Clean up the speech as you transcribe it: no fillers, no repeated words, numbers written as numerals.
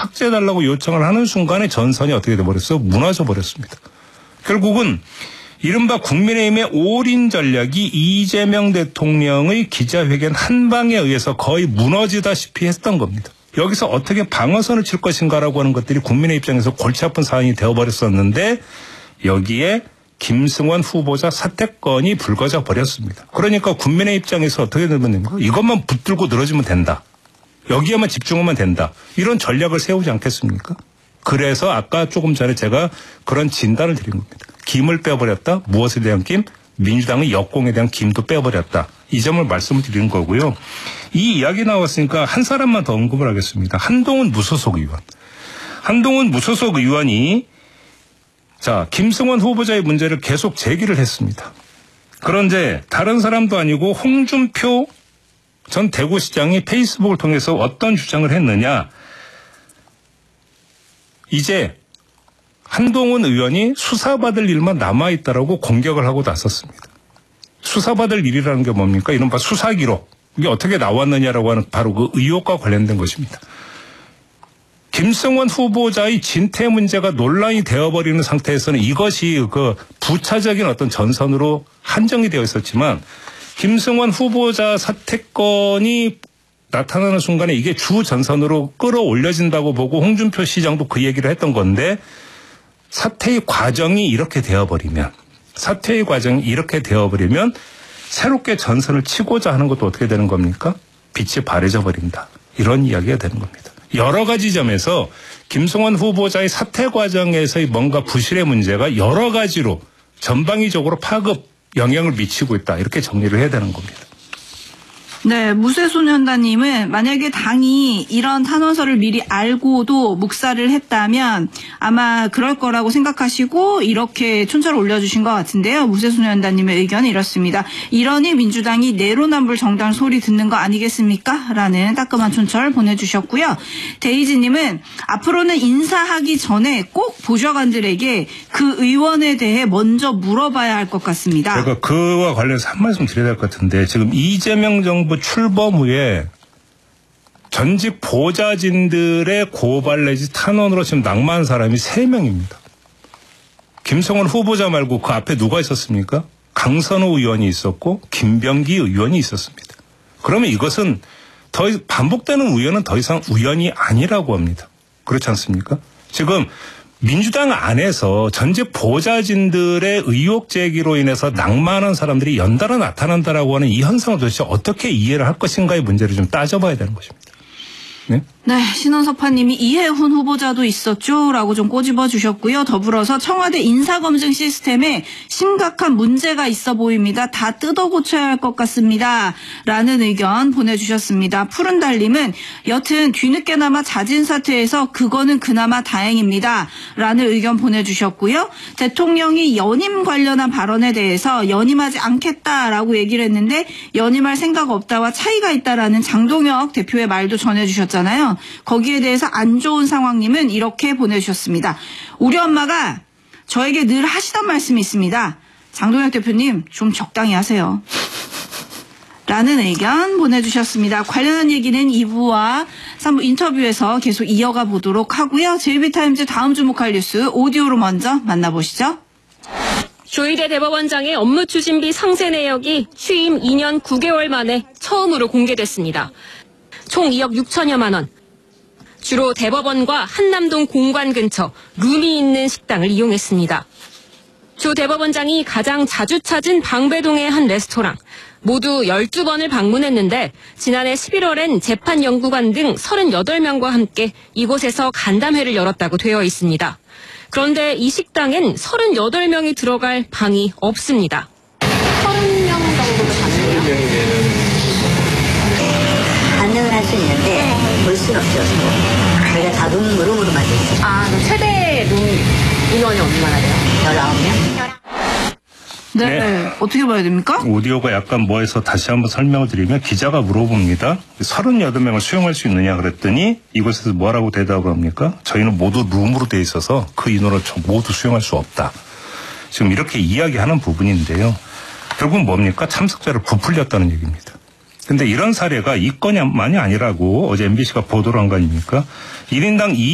삭제해달라고 요청을 하는 순간에 전선이 어떻게 돼버렸어요? 무너져 버렸습니다. 결국은 이른바 국민의힘의 올인 전략이 이재명 대통령의 기자회견 한 방에 의해서 거의 무너지다시피 했던 겁니다. 여기서 어떻게 방어선을 칠 것인가라고 하는 것들이 국민의 입장에서 골치 아픈 사안이 되어버렸었는데 여기에 김승원 후보자 사퇴권이 불거져 버렸습니다. 그러니까 국민의 입장에서 어떻게 되면 됩니까? 이것만 붙들고 늘어지면 된다. 여기에만 집중하면 된다. 이런 전략을 세우지 않겠습니까? 그래서 아까 조금 전에 제가 그런 진단을 드린 겁니다. 김을 빼버렸다. 무엇에 대한 김? 민주당의 역공에 대한 김도 빼버렸다. 이 점을 말씀을 드리는 거고요. 이 이야기 나왔으니까 한 사람만 더 언급을 하겠습니다. 한동훈 무소속 의원. 한동훈 무소속 의원이 김승원 후보자의 문제를 계속 제기를 했습니다. 그런데 다른 사람도 아니고 홍준표 전 대구시장이 페이스북을 통해서 어떤 주장을 했느냐. 이제 한동훈 의원이 수사받을 일만 남아있다라고 공격을 하고 나섰습니다. 수사받을 일이라는 게 뭡니까? 이른바 수사기록. 이게 어떻게 나왔느냐라고 하는 바로 그 의혹과 관련된 것입니다. 김승원 후보자의 진퇴 문제가 논란이 되어버리는 상태에서는 이것이 그 부차적인 어떤 전선으로 한정이 되어 있었지만 김승원 후보자 사퇴권이 나타나는 순간에 이게 주 전선으로 끌어올려진다고 보고 홍준표 시장도 그 얘기를 했던 건데 사퇴의 과정이 이렇게 되어버리면 새롭게 전선을 치고자 하는 것도 어떻게 되는 겁니까? 빛이 바래져 버린다. 이런 이야기가 되는 겁니다. 여러 가지 점에서 김승원 후보자의 사퇴 과정에서의 뭔가 부실의 문제가 여러 가지로 전방위적으로 파급 영향을 미치고 있다. 이렇게 정리를 해야 되는 겁니다. 네, 무쇠소년단님은 만약에 당이 이런 탄원서를 미리 알고도 묵살을 했다면 아마 그럴 거라고 생각하시고 이렇게 촌철을 올려주신 것 같은데요. 무쇠소년단님의 의견은 이렇습니다. 이러니 민주당이 내로남불 정당 소리 듣는 거 아니겠습니까? 라는 따끔한 촌철 보내주셨고요. 데이지님은 앞으로는 인사하기 전에 꼭 보좌관들에게 그 의원에 대해 먼저 물어봐야 할 것 같습니다. 제가 그와 관련해서 한 말씀 드려야 될 것 같은데 지금 이재명 정부 출범 후에 전직 보좌진들의 고발 내지 탄원으로 지금 낙마한 사람이 3명입니다. 김성원 후보자 말고 그 앞에 누가 있었습니까? 강선호 의원이 있었고 김병기 의원이 있었습니다. 그러면 이것은 반복되는 우연은 더 이상 우연이 아니라고 합니다. 그렇지 않습니까? 지금 민주당 안에서 전직 보좌진들의 의혹 제기로 인해서 낙마하는 사람들이 연달아 나타난다라고 하는 이 현상을 도대체 어떻게 이해를 할 것인가의 문제를 좀 따져봐야 되는 것입니다. 네? 네, 신원섭파님이 이해훈 후보자도 있었죠? 라고 좀 꼬집어 주셨고요. 더불어서 청와대 인사검증 시스템에 심각한 문제가 있어 보입니다. 다 뜯어 고쳐야 할 것 같습니다. 라는 의견 보내주셨습니다. 푸른달님은 여튼 뒤늦게나마 자진 사퇴해서 그거는 그나마 다행입니다. 라는 의견 보내주셨고요. 대통령이 연임 관련한 발언에 대해서 연임하지 않겠다라고 얘기를 했는데 연임할 생각 없다와 차이가 있다라는 장동혁 대표의 말도 전해주셨잖아요. 거기에 대해서 안 좋은 상황님은 이렇게 보내주셨습니다. 우리 엄마가 저에게 늘 하시던 말씀이 있습니다. 장동혁 대표님 좀 적당히 하세요. 라는 의견 보내주셨습니다. 관련한 얘기는 2부와 3부 인터뷰에서 계속 이어가 보도록 하고요. JB타임즈 다음 주목할 뉴스 오디오로 먼저 만나보시죠. 조희대 대법원장의 업무 추진비 상세 내역이 취임 2년 9개월 만에 처음으로 공개됐습니다. 총 2억 6천여만 원. 주로 대법원과 한남동 공관 근처 룸이 있는 식당을 이용했습니다. 조 대법원장이 가장 자주 찾은 방배동의 한 레스토랑. 모두 12번을 방문했는데 지난해 11월엔 재판연구관 등 38명과 함께 이곳에서 간담회를 열었다고 되어 있습니다. 그런데 이 식당엔 38명이 들어갈 방이 없습니다. 30명 정도도 갔네요. 반영을 할 수 있는데 볼 수는 없죠. 저희가 다 룸으로만 돼 있어요. 그럼 최대 룸 인원이 얼마나 돼요? 19명? 네. 어떻게 봐야 됩니까? 오디오가 약간 뭐해서 다시 한번 설명을 드리면 기자가 물어봅니다. 38명을 수용할 수 있느냐 그랬더니 이곳에서 뭐라고 대답을 합니까? 저희는 모두 룸으로 돼 있어서 그 인원을 모두 수용할 수 없다. 지금 이렇게 이야기하는 부분인데요. 결국은 뭡니까? 참석자를 부풀렸다는 얘기입니다. 근데 이런 사례가 이 건만이 아니라고 어제 MBC가 보도를 한 거 아닙니까? 1인당